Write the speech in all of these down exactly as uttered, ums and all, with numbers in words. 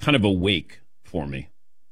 kind of a wake for me.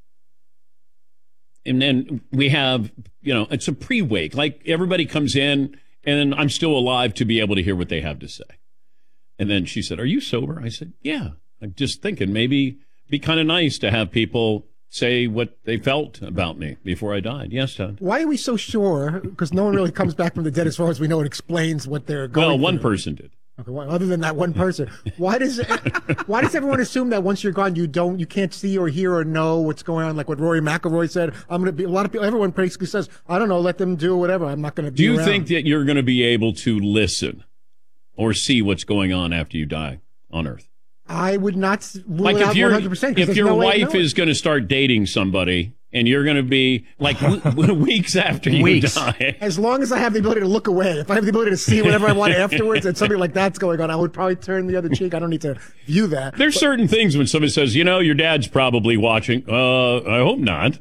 And then we have, you know, it's a pre-wake. Like everybody comes in and I'm still alive to be able to hear what they have to say. And then she said, are you sober? I said, yeah. I'm just thinking maybe it'd be kind of nice to have people say what they felt about me before I died. Yes, Todd. Why are we so sure? Because no one really comes back from the dead as far as we know and explains what they're going Well, one through. person did. Okay, well, other than that one person, why does why does everyone assume that once you're gone, you don't, you can't see or hear or know what's going on? Like what Rory McIlroy said, I'm going to be. A lot of people, everyone basically says, I don't know, let them do whatever. I'm not going to. Do you around. think that you're going to be able to listen or see what's going on after you die on Earth? I would not rule Like it if out your one hundred percent. if your no wife is going to start dating somebody and you're going to be like w- weeks after you Weeks. die. As long as I have the ability to look away, if I have the ability to see whatever I want afterwards, and something like that's going on, I would probably turn the other cheek. I don't need to view that. There's But certain things when somebody says, you know, your dad's probably watching. Uh, I hope not.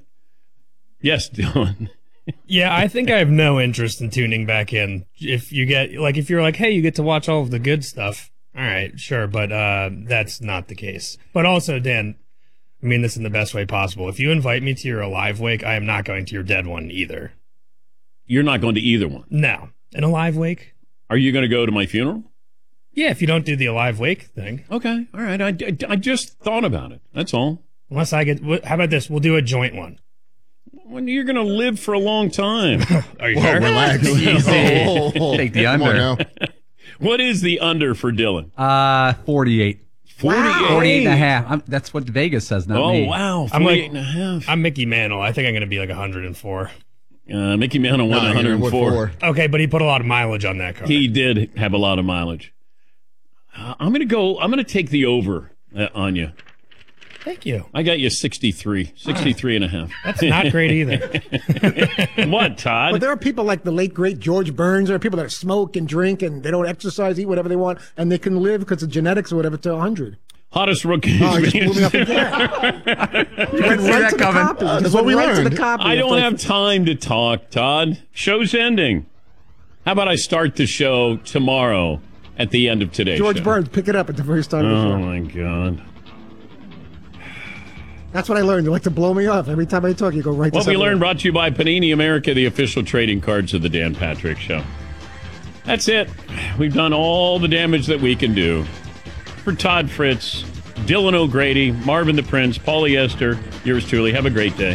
Yes, Dylan. Yeah, I think I have no interest in tuning back in. If you get, like, if you're like, hey, you get to watch all of the good stuff. All right, sure, but uh, that's not the case. But also, Dan, I mean this in the best way possible. If you invite me to your alive wake, I am not going to your dead one either. You're not going to either one. No. An alive wake? Are you going to go to my funeral? Yeah, if you don't do the alive wake thing. Okay, all right. I, I, I just thought about it. That's all. Unless I get, wh- how about this? We'll do a joint one. When you're going to live for a long time. Are you Whoa, sure? relax. Easy. Take the Come on under. now. What is the under for Dylan? Uh, forty-eight. forty-eight. forty-eight and a half. I'm, that's what Vegas says, not Oh, me. wow. I'm forty-eight like- and a half. I'm Mickey Mantle. I think I'm going to be like one hundred four. Uh, Mickey Mantle won Nah, one you're hundred four. four. Okay, but he put a lot of mileage on that car. He did have a lot of mileage. Uh, I'm going to go, I'm going to take the over uh, on you. Thank you. I got you sixty-three, sixty-three and a half. That's not great either. What, Todd? But there are people like the late great George Burns. There are people that smoke and drink and they don't exercise, eat whatever they want, and they can live because of genetics or whatever to one hundred. Hottest rookie. Oh, you just blew me up again. You went see right that to the coming. copy. Uh, You that's just what went we right to the learned. copy. I don't It's have like- time to talk, Todd. Show's ending. How about I start the show tomorrow at the end of today's George show? Burns, pick it up at the very start of the Oh, show. my God. That's what I learned. You like to blow me off. Every time I talk, you go right to What we something learned else. brought to you by Panini America, the official trading cards of the Dan Patrick Show. That's it. We've done all the damage that we can do. For Todd Fritz, Dylan O'Grady, Marvin the Prince, Paulie Esther, yours truly. Have a great day.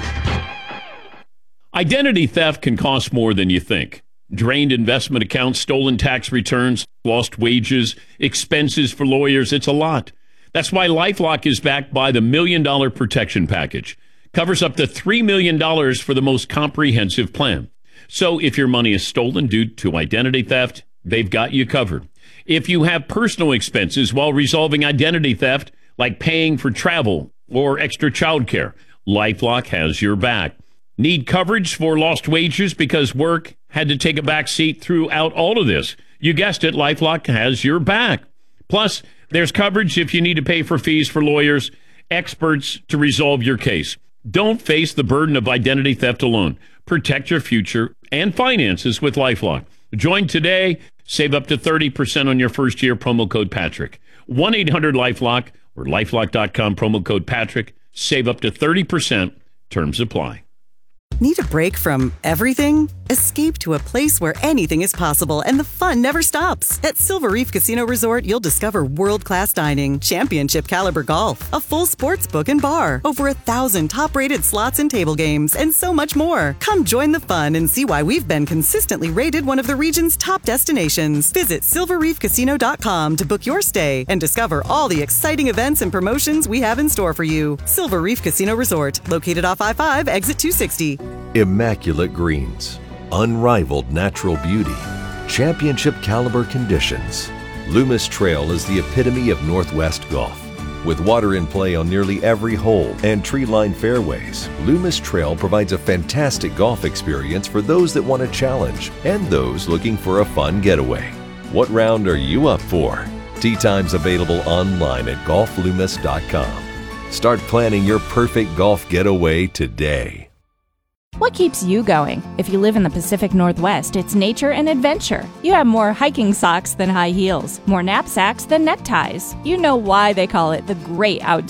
Identity theft can cost more than you think. Drained investment accounts, stolen tax returns, lost wages, expenses for lawyers. It's a lot. That's why LifeLock is backed by the Million Dollar Protection Package. Covers up to three million dollars for the most comprehensive plan. So if your money is stolen due to identity theft, they've got you covered. If you have personal expenses while resolving identity theft, like paying for travel or extra childcare, LifeLock has your back. Need coverage for lost wages because work had to take a back seat throughout all of this? You guessed it, LifeLock has your back. Plus, there's coverage if you need to pay for fees for lawyers, experts to resolve your case. Don't face the burden of identity theft alone. Protect your future and finances with LifeLock. Join today. Save up to thirty percent on your first year. Promo code Patrick. one eight hundred LifeLock or lifelock dot com. Promo code Patrick. Save up to thirty percent. Terms apply. Need a break from everything? Escape to a place where anything is possible and the fun never stops. At Silver Reef Casino Resort, you'll discover world-class dining, championship caliber golf, a full sports book and bar, over a thousand top-rated slots and table games, and so much more. Come join the fun and see why we've been consistently rated one of the region's top destinations. Visit silver reef casino dot com to book your stay and discover all the exciting events and promotions we have in store for you. Silver Reef Casino Resort, located off I five, exit two sixty. Immaculate greens, unrivaled natural beauty, championship caliber conditions. Loomis Trail is the epitome of Northwest golf. With water in play on nearly every hole and tree-lined fairways, Loomis Trail provides a fantastic golf experience for those that want a challenge and those looking for a fun getaway. What round are you up for? Tee times available online at golf loomis dot com. Start planning your perfect golf getaway today. What keeps you going? If you live in the Pacific Northwest, it's nature and adventure. You have more hiking socks than high heels, more knapsacks than neckties. You know why they call it the great outdoors.